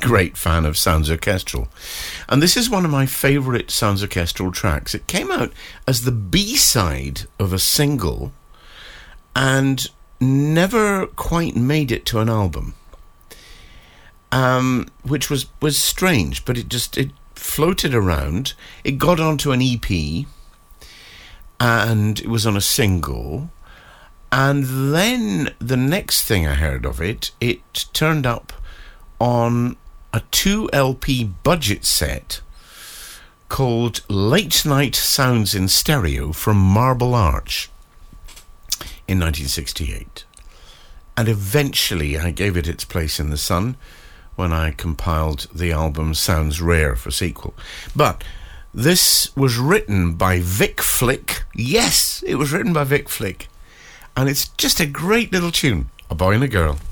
great fan of Sounds Orchestral. And this is one of my favourite Sounds Orchestral tracks. It came out as the B-side of a single and never quite made it to an album, which was strange, but it floated around. It got onto an EP, and it was on a single. And then the next thing I heard of it turned up on a 2 LP budget set called Late Night Sounds in Stereo from Marble Arch in 1968. And eventually I gave it its place in the sun when I compiled the album Sounds Rare for sequel. But this was written by Vic Flick. Yes, it was written by Vic Flick. And it's just a great little tune, A Boy and a Girl.